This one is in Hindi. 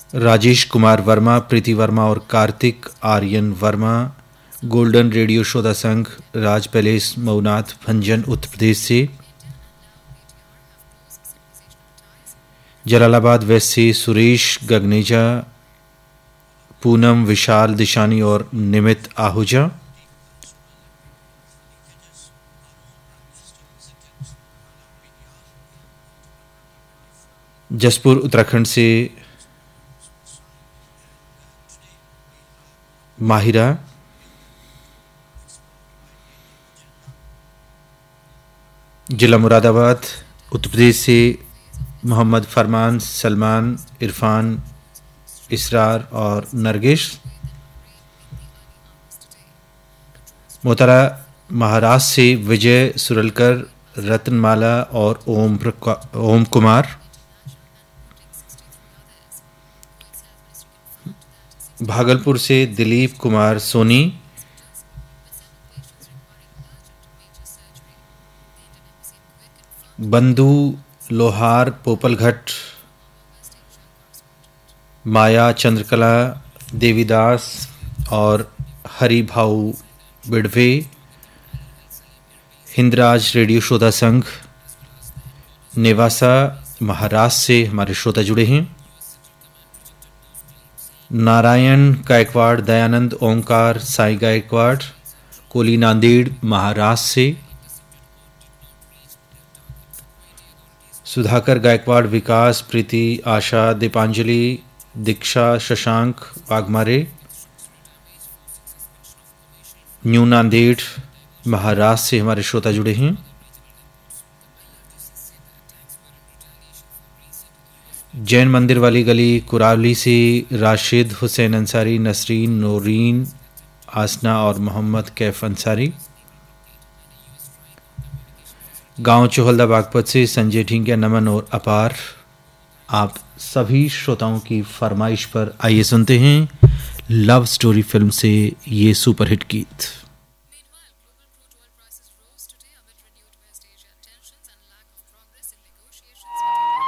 राजेश कुमार वर्मा, प्रीति वर्मा और कार्तिक आर्यन वर्मा गोल्डन रेडियो श्रोता संघ, राज पैलेस, मऊनाथ, भंजन, उत्तर प्रदेश से। जलालाबाद वेस्ट से सुरेश गगनेजा, पूनम, विशाल, दिशानी और निमित आहूजा। जसपुर उत्तराखंड से माहिरा। जिला मुरादाबाद उत्तर प्रदेश से मोहम्मद फरमान, सलमान, इरफान, इसरार और नरगिस। मोतारा महाराष्ट्र से विजय सुरलकर, रत्नमाला और ओम कुमार। भागलपुर से दिलीप कुमार सोनी। बंधु लोहार पोपलघट, माया चंद्रकला देवीदास और हरिभाऊ बिड़वे हिंदराज रेडियो श्रोता संघ नेवासा महाराष्ट्र से हमारे श्रोता जुड़े हैं। नारायण गायकवाड़, दयानंद, ओंकार, साई गायकवाड़ कोली नांदेड़ महाराष्ट्र से। सुधाकर गायकवाड़, विकास, प्रीति, आशा, दीपांजलि, दीक्षा, शशांक वाघमारे न्यू नांदेड़ महाराष्ट्र से हमारे श्रोता जुड़े हैं। जैन मंदिर वाली गली कुरावली से राशिद, हुसैन अंसारी, नसरीन, नूरीन, आसना और मोहम्मद कैफ अंसारी। गांव चोहल्दा बागपत से संजय ढींगिया, नमन और अपार। आप सभी श्रोताओं की फरमाइश पर आइए सुनते हैं लव स्टोरी फिल्म से ये सुपरहिट गीत।